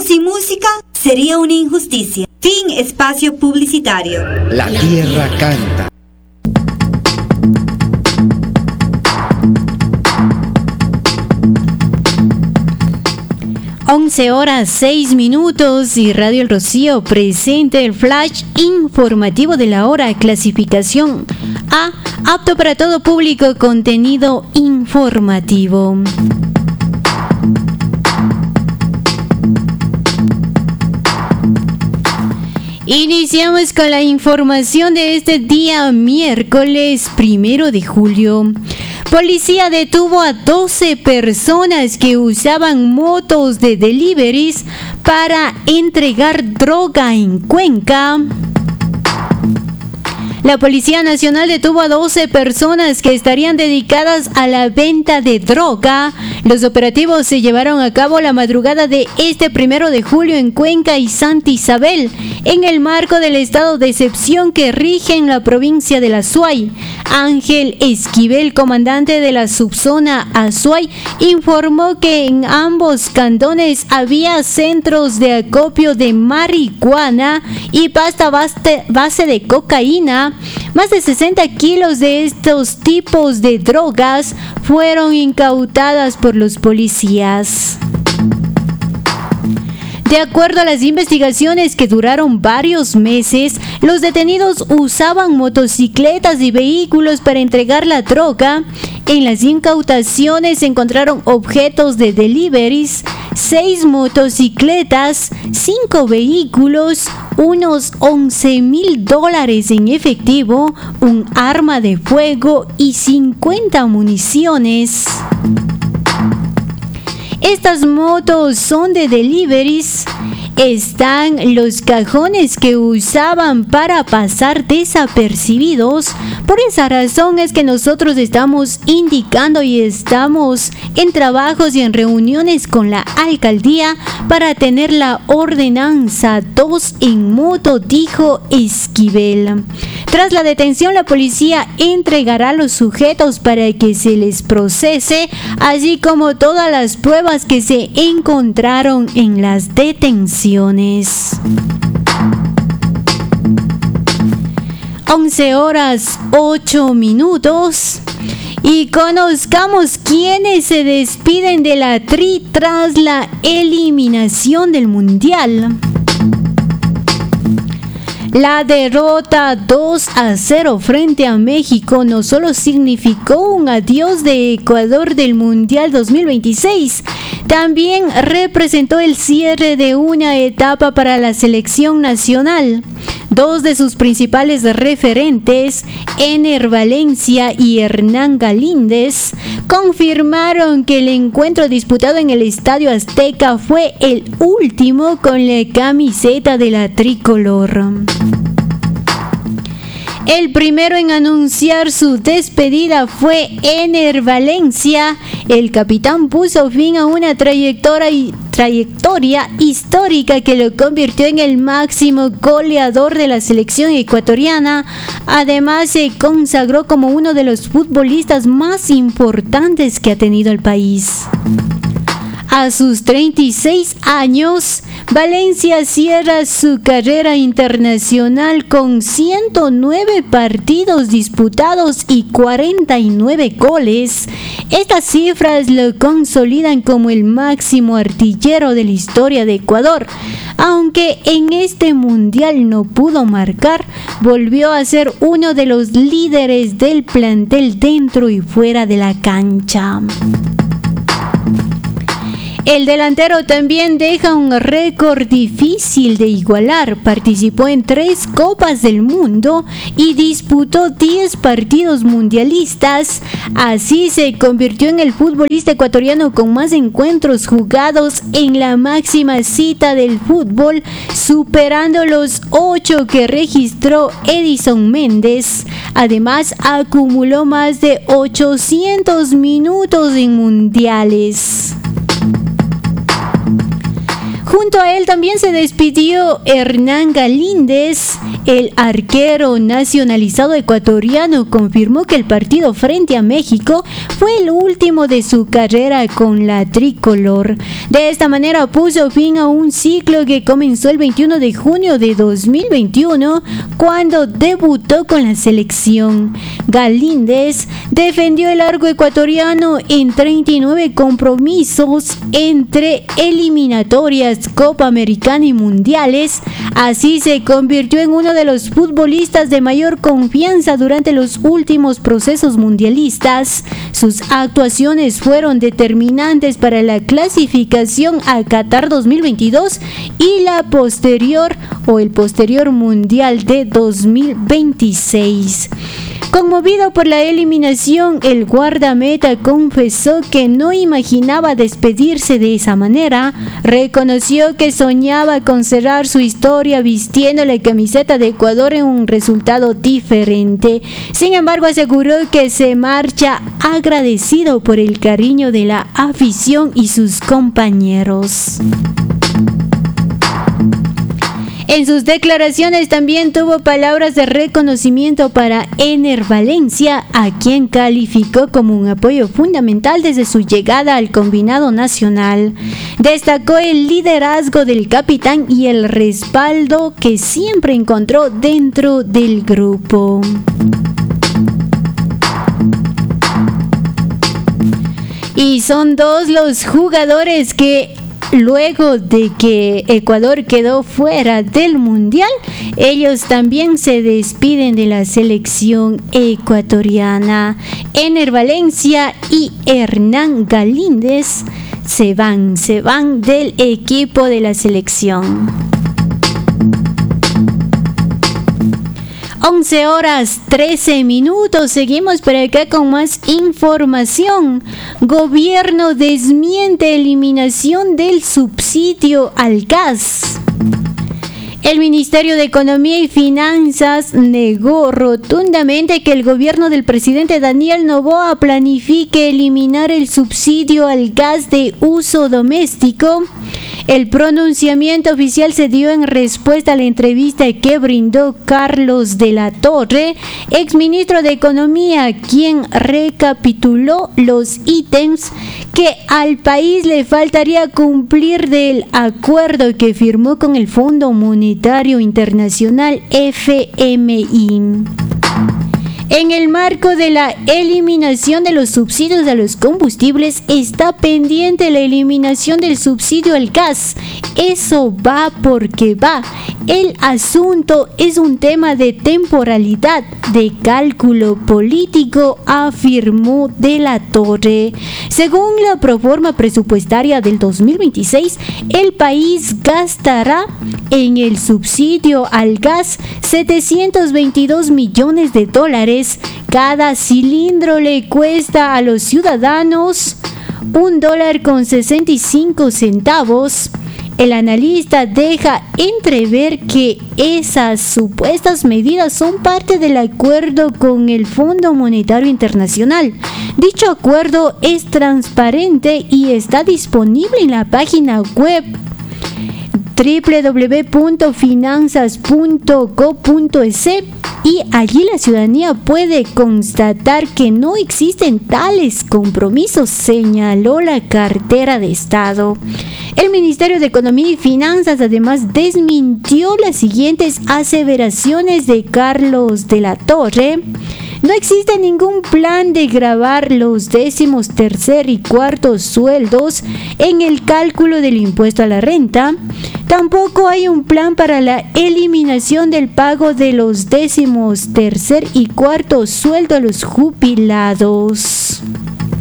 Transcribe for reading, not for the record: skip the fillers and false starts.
sin música sería una injusticia. Fin espacio publicitario. La tierra canta. 11:06 y Radio El Rocío presenta el flash informativo de la hora, clasificación A, apto para todo público, contenido informativo. Iniciamos con la información de este día miércoles 1 de julio. Policía detuvo a 12 personas que usaban motos de deliveries para entregar droga en Cuenca. La Policía Nacional detuvo a 12 personas que estarían dedicadas a la venta de droga. Los operativos se llevaron a cabo la madrugada de este 1 de julio en Cuenca y Santa Isabel, en el marco del estado de excepción que rige en la provincia de la Azuay. Ángel Esquivel, comandante de la subzona Azuay, informó que en ambos cantones había centros de acopio de marihuana y pasta base de cocaína. Más de 60 kilos de estos tipos de drogas fueron incautadas por los policías. De acuerdo a las investigaciones que duraron varios meses, los detenidos usaban motocicletas y vehículos para entregar la droga. En las incautaciones se encontraron objetos de deliveries, 6 motocicletas, 5 vehículos, unos $11,000 en efectivo, un arma de fuego y 50 municiones. Estas motos son de deliveries. Están los cajones que usaban para pasar desapercibidos. Por esa razón es que nosotros estamos indicando y estamos en trabajos y en reuniones con la alcaldía para tener la ordenanza 2 en moto, dijo Esquivel. Tras la detención, la policía entregará a los sujetos para que se les procese, así como todas las pruebas que se encontraron en las detenciones. 11:08 y conozcamos quiénes se despiden de la Tri tras la eliminación del Mundial. La derrota 2-0 frente a México no solo significó un adiós de Ecuador del Mundial 2026, también representó el cierre de una etapa para la selección nacional. Dos de sus principales referentes, Ener Valencia y Hernán Galíndez, confirmaron que el encuentro disputado en el Estadio Azteca fue el último con la camiseta de la tricolor. El primero en anunciar su despedida fue Ener Valencia. El capitán puso fin a una trayectoria histórica que lo convirtió en el máximo goleador de la selección ecuatoriana. Además, se consagró como uno de los futbolistas más importantes que ha tenido el país. A sus 36 años, Valencia cierra su carrera internacional con 109 partidos disputados y 49 goles. Estas cifras lo consolidan como el máximo artillero de la historia de Ecuador. Aunque en este mundial no pudo marcar, volvió a ser uno de los líderes del plantel dentro y fuera de la cancha. El delantero también deja un récord difícil de igualar. Participó en 3 Copas del Mundo y disputó 10 partidos mundialistas. Así se convirtió en el futbolista ecuatoriano con más encuentros jugados en la máxima cita del fútbol, superando los 8 que registró Edison Méndez. Además, acumuló más de 800 minutos en mundiales. Junto a él también se despidió Hernán Galíndez. El arquero nacionalizado ecuatoriano confirmó que el partido frente a México fue el último de su carrera con la tricolor. De esta manera puso fin a un ciclo que comenzó el 21 de junio de 2021 cuando debutó con la selección. Galíndez defendió el arco ecuatoriano en 39 compromisos entre eliminatorias, Copa Americana y mundiales. Así se convirtió en uno de los futbolistas de mayor confianza durante los últimos procesos mundialistas. Sus actuaciones fueron determinantes para la clasificación a Qatar 2022 y el posterior Mundial de 2026. Conmovido por la eliminación, el guardameta confesó que no imaginaba despedirse de esa manera. Reconoció que soñaba con cerrar su historia vistiendo la camiseta de Ecuador en un resultado diferente. Sin embargo, aseguró que se marcha agradecido por el cariño de la afición y sus compañeros. En sus declaraciones también tuvo palabras de reconocimiento para Ener Valencia, a quien calificó como un apoyo fundamental desde su llegada al combinado nacional. Destacó el liderazgo del capitán y el respaldo que siempre encontró dentro del grupo. Y son dos los jugadores que luego de que Ecuador quedó fuera del Mundial, ellos también se despiden de la selección ecuatoriana. Ener Valencia y Hernán Galíndez se van del equipo de la selección. 11:13. Seguimos por acá con más información. Gobierno desmiente eliminación del subsidio al gas. El Ministerio de Economía y Finanzas negó rotundamente que el gobierno del presidente Daniel Noboa planifique eliminar el subsidio al gas de uso doméstico. El pronunciamiento oficial se dio en respuesta a la entrevista que brindó Carlos de la Torre, exministro de Economía, quien recapituló los ítems que al país le faltaría cumplir del acuerdo que firmó con el Fondo Monetario Internacional FMI. En el marco de la eliminación de los subsidios a los combustibles, está pendiente la eliminación del subsidio al gas. Eso va porque va. El asunto es un tema de temporalidad, de cálculo político, afirmó de la Torre. Según la proforma presupuestaria del 2026, el país gastará en el subsidio al gas $722 millones. Cada cilindro le cuesta a los ciudadanos $1.65. El analista deja entrever que esas supuestas medidas son parte del acuerdo con el Fondo Monetario Internacional. Dicho acuerdo es transparente y está disponible en la página web www.finanzas.go.es y allí la ciudadanía puede constatar que no existen tales compromisos, señaló la cartera de Estado. El Ministerio de Economía y Finanzas además desmintió las siguientes aseveraciones de Carlos de la Torre. No existe ningún plan de gravar los 13º y 4º sueldos en el cálculo del impuesto a la renta. Tampoco hay un plan para la eliminación del pago de los 13º y 4º sueldo a los jubilados.